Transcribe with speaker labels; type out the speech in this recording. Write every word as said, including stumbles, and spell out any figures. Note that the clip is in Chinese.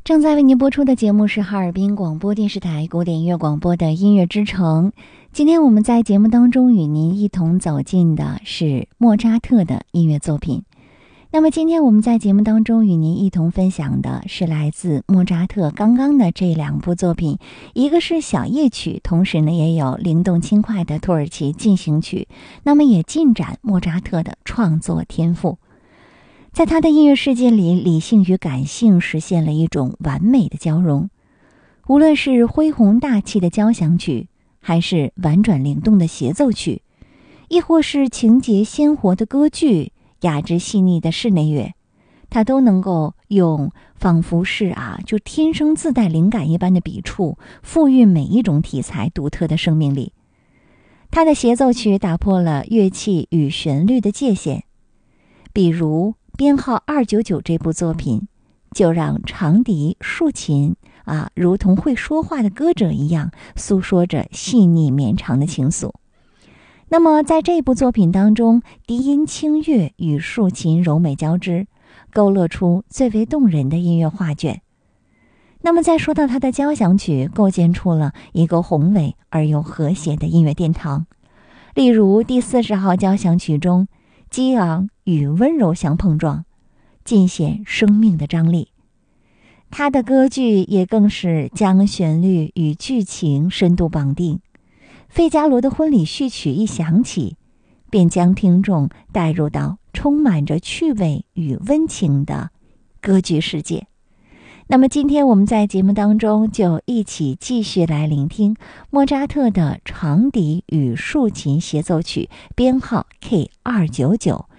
Speaker 1: 正在为您播出的节目是哈尔滨广播电视台古典音乐广播的音乐之城。今天我们在节目当中与您一同走进的是莫扎特的音乐作品。那么今天我们在节目当中与您一同分享的是来自莫扎特刚刚的这两部作品，一个是小夜曲，同时呢也有灵动轻快的土耳其进行曲，那么也进展莫扎特的创作天赋。在他的音乐世界里，理性与感性实现了一种完美的交融。无论是恢宏大气的交响曲，还是婉转灵动的协奏曲，亦或是情节鲜活的歌剧、雅致细腻的室内乐，他都能够用仿佛是啊，就天生自带灵感一般的笔触，赋予每一种题材独特的生命力。他的协奏曲打破了乐器与旋律的界限，比如编号二九九这部作品，就让长笛、竖琴啊，如同会说话的歌者一样，诉说着细腻绵长的情愫。那么在这部作品当中，笛音清越与竖琴柔美交织，勾勒出最为动人的音乐画卷。那么再说到他的交响曲，构建出了一个宏伟而又和谐的音乐殿堂。例如第四十号交响曲中，激昂与温柔相碰撞，尽显生命的张力。他的歌剧也更是将旋律与剧情深度绑定。费加罗的婚礼序曲一响起，便将听众带入到充满着趣味与温情的歌剧世界。那么今天我们在节目当中就一起继续来聆听莫扎特的长笛与竖琴协奏曲编号 K 二九九，